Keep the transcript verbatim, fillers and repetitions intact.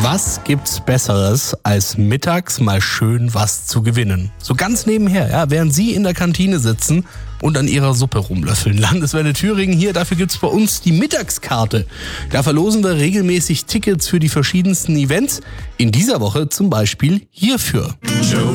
Was gibt's Besseres, als mittags mal schön was zu gewinnen? So ganz nebenher, ja, während Sie in der Kantine sitzen und an Ihrer Suppe rumlöffeln. Landeswelle Thüringen hier, dafür gibt's bei uns die Mittagskarte. Da verlosen wir regelmäßig Tickets für die verschiedensten Events. In dieser Woche zum Beispiel hierfür.